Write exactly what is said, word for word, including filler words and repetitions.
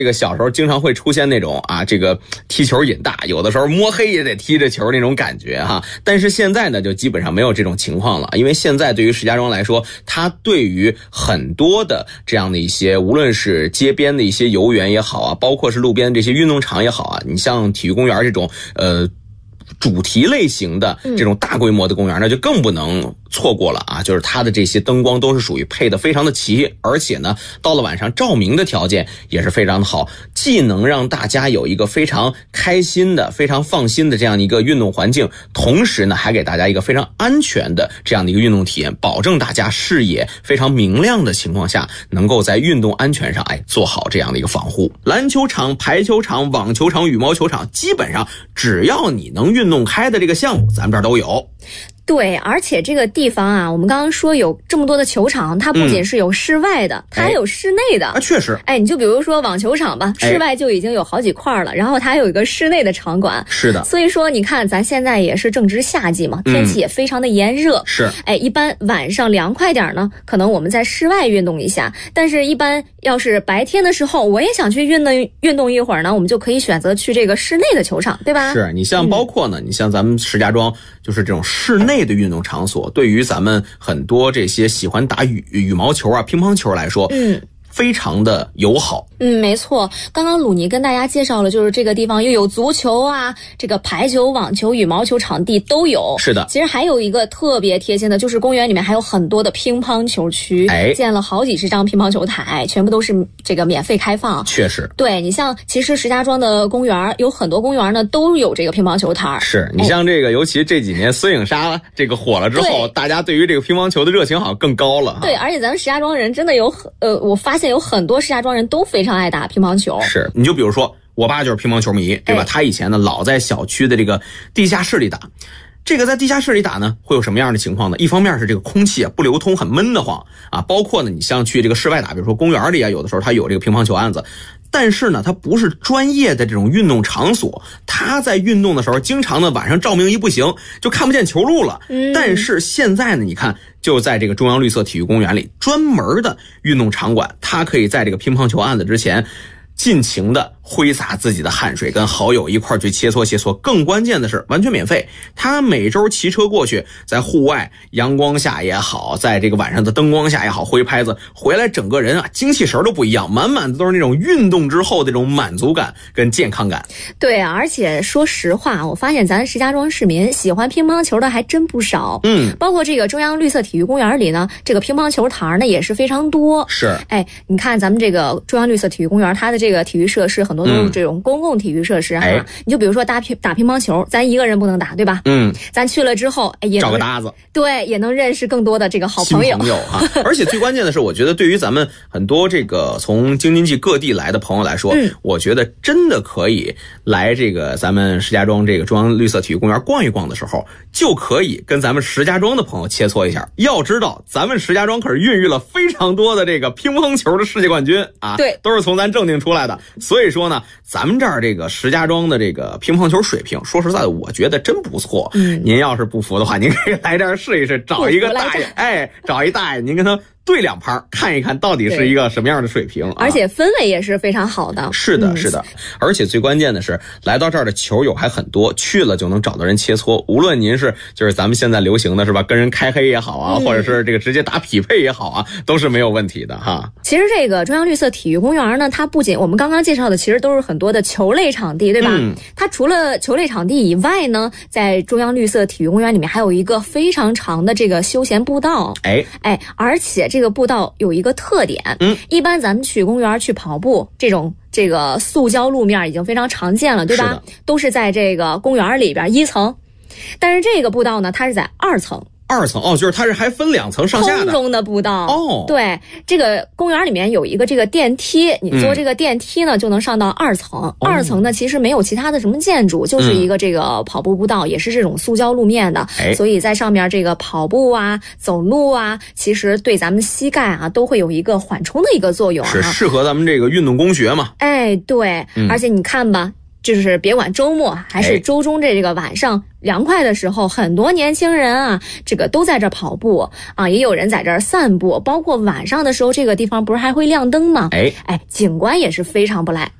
这个小时候经常会出现那种啊，这个踢球瘾大，有的时候摸黑也得踢着球那种感觉哈。但是现在呢，就基本上没有这种情况了，因为现在对于石家庄来说，它对于很多的这样的一些，无论是街边的一些游园也好啊，包括是路边这些运动场也好啊，你像体育公园这种呃主题类型的这种大规模的公园，那就更不能错过了啊！就是它的这些灯光都是属于配的非常的齐，而且呢，到了晚上照明的条件也是非常的好，既能让大家有一个非常开心的、非常放心的这样一个运动环境，同时呢，还给大家一个非常安全的这样的一个运动体验，保证大家视野非常明亮的情况下，能够在运动安全上哎做好这样的一个防护。篮球场、排球场、网球场、羽毛球场，基本上只要你能运动开的这个项目，咱们这儿都有。 对，而且这个地方啊，我们刚刚说有这么多的球场，它不仅是有室外的，嗯、它还有室内的。 啊，确实。 哎，你就比如说网球场吧，室外就已经有好几块了，然后它还有一个室内的场馆。 是的。 所以说，你看咱现在也是正值夏季嘛，天气也非常的炎热。 嗯、是。 哎，一般晚上凉快点呢，可能我们在室外运动一下；但是一般要是白天的时候，我也想去运动运动一会儿呢，我们就可以选择去这个室内的球场，对吧？ 是你像包括呢，嗯、你像咱们石家庄就是这种室内的运动场所。对于咱们很多这些喜欢打羽羽毛球啊、乒乓球来说，嗯，非常的友好。 嗯，没错。刚刚鲁尼跟大家介绍了，就是这个地方又有足球啊，这个排球、网球、羽毛球场地都有。 是的。 其实还有一个特别贴心的，就是公园里面还有很多的乒乓球区，哎，建了好几十张乒乓球台，全部都是这个免费开放。 确实。 对，你像其实石家庄的公园有很多公园呢都有这个乒乓球台。 是你像这个，哎、尤其这几年孙颖莎这个火了之后，大家对于这个乒乓球的热情好像更高了。 对，而且咱们石家庄人真的有很呃，我发现有很多石家庄人都非常爱打乒乓球。 是，你就比如说我爸就是乒乓球迷，对吧？哎、他以前呢老在小区的这个地下室里打。这个在地下室里打呢，会有什么样的情况呢？一方面是这个空气啊不流通，很闷得慌啊，包括呢你像去这个室外打，比如说公园里啊，有的时候它有这个乒乓球案子。但是呢，它不是专业的这种运动场所，它在运动的时候，经常呢晚上照明一不行，就看不见球路了。嗯、但是现在呢，你看就在这个中央绿色体育公园里，专门的运动场馆，它可以在这个乒乓球案子之前，尽情的挥洒自己的汗水，跟好友一块去切磋切磋。更关键的是完全免费，他每周骑车过去，在户外阳光下也好，在这个晚上的灯光下也好，挥拍子回来，整个人啊精气神都不一样，满满的都是那种运动之后的这种满足感跟健康感。 对啊，而且说实话，我发现咱石家庄市民喜欢乒乓球的还真不少。嗯，包括这个中央绿色体育公园里呢，这个乒乓球台呢也是非常多。 是， 哎，你看咱们这个中央绿色体育公园，它的这个体育设施很多都是这种公共体育设施哈。嗯、你就比如说打乒打乒乓球，咱一个人不能打，对吧？嗯，咱去了之后，哎，也找个搭子， 对，也能认识更多的这个好朋友。 新朋友啊！而且最关键的是，我觉得对于咱们很多这个从京津冀各地来的朋友来说，嗯，我觉得真的可以来这个咱们石家庄这个中央绿色体育公园逛一逛的时候，就可以跟咱们石家庄的朋友切磋一下。要知道，咱们石家庄可是孕育了非常多的这个乒乓球的世界冠军啊，对，都是从咱正定出来的。所以说呢，咱们这儿这个石家庄的这个乒乓球水平，说实在的，我觉得真不错。嗯，您要是不服的话，您可以来这儿试一试，找一个大爷，哎，找一大爷，您跟他对两拍，看一看到底是一个什么样的水平。 而且氛围也是非常好的。 是的，是的。而且最关键的是，来到这儿的球友还很多，去了就能找到人切磋。无论您是就是咱们现在流行的是吧，跟人开黑也好啊，嗯、或者是这个直接打匹配也好啊，都是没有问题的哈。 其实这个中央绿色体育公园呢，它不仅我们刚刚介绍的，其实都是很多的球类场地，对吧？嗯、它除了球类场地以外呢，在中央绿色体育公园里面还有一个非常长的这个休闲步道。哎哎，而且这个步道有一个特点，嗯，一般咱们去公园去跑步，这种这个塑胶路面已经非常常见了，对吧？是都是在这个公园里边一层，但是这个步道呢，它是在二层。 二层哦，就是它是还分两层上下的空中的步道哦。 对，这个公园里面有一个这个电梯，你坐这个电梯呢、嗯、就能上到二层。哦、二层呢其实没有其他的什么建筑，就是一个这个跑步步道，嗯、也是这种塑胶路面的，哎、所以在上面这个跑步啊、走路啊，其实对咱们膝盖啊都会有一个缓冲的一个作用、啊。 是适合咱们这个运动工学嘛？ 哎，对，嗯、而且你看吧。 就是别管周末还是周中这个晚上凉快的时候，很多年轻人啊，这个都在这跑步啊，也有人在这儿散步，包括晚上的时候，这个地方不是还会亮灯吗？ 哎哎，景观也是非常不赖。